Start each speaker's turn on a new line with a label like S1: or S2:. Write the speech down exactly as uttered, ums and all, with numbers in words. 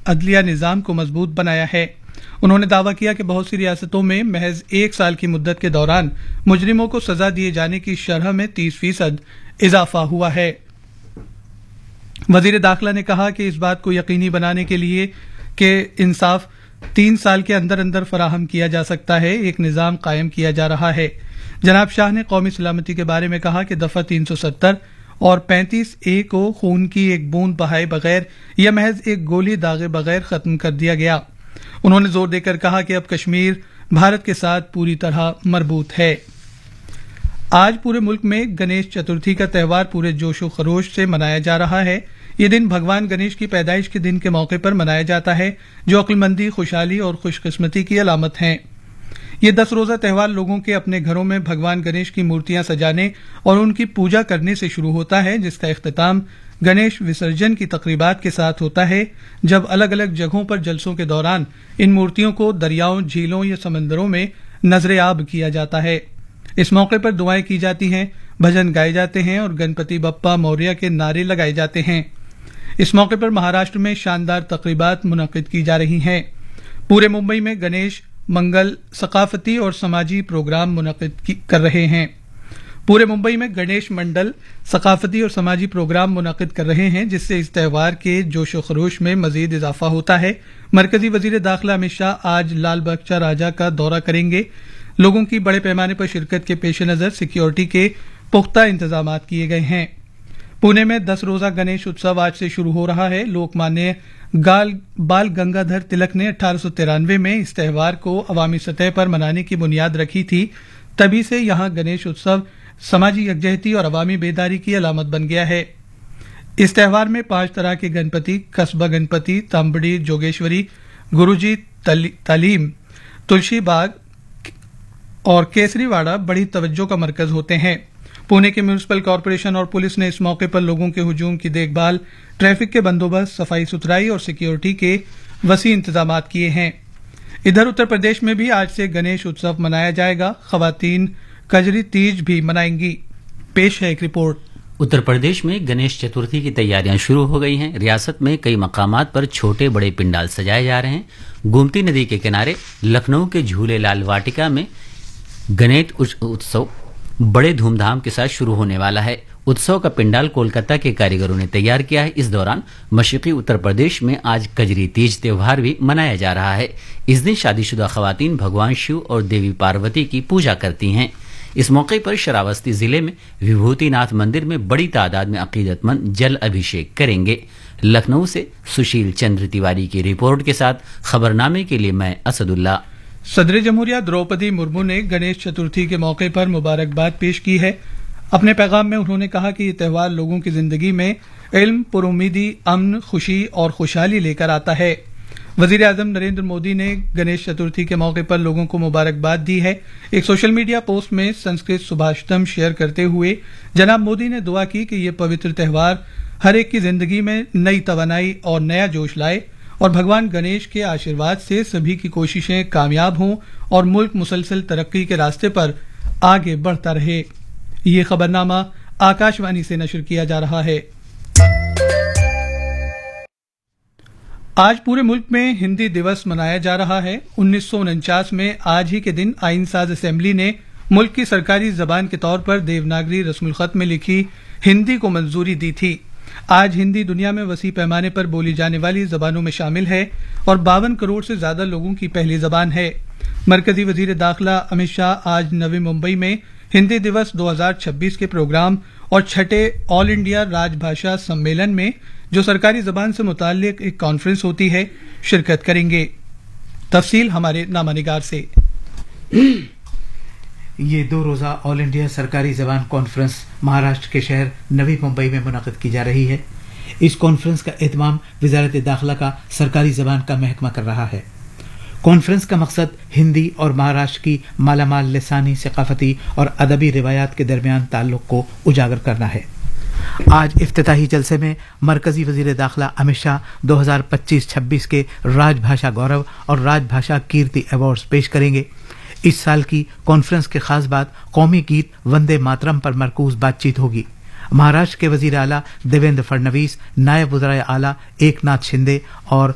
S1: अदलिया निज़ाम को मजबूत बनाया है। उन्होंने दावा किया कि बहुत सी रियासतों में महज एक साल की मुद्दत के दौरान मुजरिमों को सजा दिए जाने की शरह में तीस फीसद इजाफा हुआ है। वजीर दाखिला ने कहा कि इस बात को यकीनी बनाने के लिए कि इंसाफ तीन साल के अंदर अंदर फराहम किया जा सकता है, एक निज़ाम कायम किया जा रहा है। जनाब शाह ने कौमी सलामती के बारे में कहा कि दफा तीन सौ सत्तर और पैंतीस ए को खून की एक बूंद बहाए बगैर या महज एक गोली दागे बगैर खत्म कर दिया गया। उन्होंने जोर देकर कहा कि अब कश्मीर भारत के साथ पूरी तरह मरबूत है। आज पूरे मुल्क में गणेश चतुर्थी का त्यौहार पूरे जोशो खरोश से मनाया जा रहा है। ये दिन भगवान गणेश की पैदाइश के दिन के मौके पर मनाया जाता है, जो अक्लमंदी, खुशहाली और खुशकिस्मती की अलामत है। ये दस रोजा त्यौहार लोगों के अपने घरों में भगवान गणेश की मूर्तियां सजाने और उनकी पूजा करने से शुरू होता है, जिसका इख्तिताम गणेश विसर्जन की तकरीबात के साथ होता है, जब अलग अलग जगहों पर जलसों के दौरान इन मूर्तियों को दरियाओं, झीलों या समंदरों में नजरे आब किया जाता है। इस मौके पर दुआएं की जाती हैं, भजन गाए जाते हैं और गणपति बप्पा मौर्य के नारे लगाए जाते हैं। इस मौके पर महाराष्ट्र में शानदार तकरीबात मुनक्किद की जा रही हैं। पूरे मुंबई में गणेश मंगल सकाफती और समाजी प्रोग्राम मुनक्किद कर रहे हैं। पूरे मुंबई में गणेश मंडल सकाफती और समाजी प्रोग्राम मुनक्किद कर रहे हैं, जिससे इस त्यौहार के जोशो खरोश में मजीद इजाफा होता है। मरकजी वजीर दाखिला अमित शाह आज लाल बख्शा राजा का दौरा करेंगे। लोगों की बड़े पैमाने पर शिरकत के पेश नजर सिक्योरिटी के पुख्ता इंतजाम किए गए हैं। पुणे में दस रोजा गणेश उत्सव आज से शुरू हो रहा है। लोकमान्य गाल बाल गंगाधर तिलक ने अठारह सौ तिरानवे में इस त्यौहार को अवामी सतह पर मनाने की बुनियाद रखी थी। तभी से यहाँ गणेश उत्सव समाजी यकजहती और अवामी बेदारी की अलामत बन गया है। इस त्यौहार में पांच तरह के गणपति, कस्बा गणपति, तांबड़ी, जोगेश्वरी, गुरुजी तालीम, तुलसी बाग और केसरीवाड़ा बड़ी तवज्जो का मरकज होते हैं। पुणे के म्यूनिसिपल कॉरपोरेशन और पुलिस ने इस मौके पर लोगों के हुजूम की देखभाल, ट्रैफिक के बंदोबस्त, सफाई सुथराई और सिक्योरिटी के वसी इंतजाम किए हैं। इधर उत्तर प्रदेश में भी आज से गणेश उत्सव मनाया जाएगा। खवातीन कजरी तीज भी मनाएंगी। पेश है एक रिपोर्ट।
S2: उत्तर प्रदेश में गणेश चतुर्थी की तैयारियां शुरू हो गई हैं। रियासत में कई मकामात पर छोटे बड़े पिंडाल सजाए जा रहे हैं। गोमती नदी के किनारे लखनऊ के झूले लाल वाटिका में गणेश उत्सव बड़े धूमधाम के साथ शुरू होने वाला है। उत्सव का पिंडाल कोलकाता के कारीगरों ने तैयार किया है। इस दौरान मशरकी उत्तर प्रदेश में आज कजरी तीज त्योहार भी मनाया जा रहा है। इस दिन शादीशुदा खवातीन भगवान शिव और देवी पार्वती की पूजा करती हैं। इस मौके पर श्रावस्ती जिले में विभूतिनाथ मंदिर में बड़ी तादाद में अकीदतमंद जल अभिषेक करेंगे। लखनऊ से सुशील चंद्र तिवारी की रिपोर्ट के साथ खबरनामे के लिए मैं असदुल्ला।
S1: सदर जमहूरिया द्रौपदी मुर्मू ने गणेश चतुर्थी के मौके पर मुबारकबाद पेश की है। अपने पैगाम में उन्होंने कहा कि ये त्यौहार लोगों की जिंदगी में इल्म, पुरुमीदी, अमन, खुशी और खुशहाली लेकर आता है। वजीर आजम नरेंद्र मोदी ने गणेश चतुर्थी के मौके पर लोगों को मुबारकबाद दी है। एक सोशल मीडिया पोस्ट में संस्कृत सुभाषितम शेयर करते हुए जनाब मोदी ने दुआ की कि ये पवित्र त्यौहार हर एक की जिंदगी में नई तवानाई और नया जोश लाए और भगवान गणेश के आशीर्वाद से सभी की कोशिशें कामयाब हों और मुल्क मुसलसल तरक्की के रास्ते पर आगे बढ़ता रहे। ये खबरनामा आकाशवाणी से नशर किया जा रहा है। आज पूरे मुल्क में हिंदी दिवस मनाया जा रहा है। उन्नीस सौ उनचास में आज ही के दिन आईन साज असेंबली ने मुल्क की सरकारी जबान के तौर पर देवनागरी रस्मुल खत में लिखी हिंदी को मंजूरी दी थी। आज हिंदी दुनिया में वसी पैमाने पर बोली जाने वाली जबानों में शामिल है और बावन करोड़ से ज्यादा लोगों की पहली जबान है। मरकजी वजीर दाखिला अमित शाह आज नवी मुंबई में हिंदी दिवस दो हज़ार छब्बीस के प्रोग्राम और छठे ऑल इंडिया राजभाषा सम्मेलन में, जो सरकारी जबान से मुताल्लिक एक कॉन्फ्रेंस होती है, शिरकत करेंगे। तफसील हमारे नामानिगार से।
S3: ये दो रोजा ऑल इंडिया सरकारी जबान कॉन्फ्रेंस महाराष्ट्र के शहर नवी मुंबई में मुनक़िद की जा रही है। इस कॉन्फ्रेंस का एहतमाम वजारत दाखिला का सरकारी जबान का महकमा कर रहा है। कॉन्फ्रेंस का मकसद हिंदी और महाराष्ट्र की मालामाल लिसानी, सकाफती और अदबी रिवायात के दरमियान ताल्लुक को उजागर करना है। आज इफ्तिताही जलसे में मरकजी वजीर दाखिला अमित शाह दो हज़ार पच्चीस छब्बीस के राजभाषा गौरव और राजभाषा कीर्ति अवार्ड्स पेश करेंगे। इस साल की कॉन्फ्रेंस की खास बात कौमी गीत वंदे मातरम पर मरकूज बातचीत होगी। महाराष्ट्र के वजीर आला देवेंद्र फडणवीस, नायब वज़ीर आला एकनाथ शिंदे और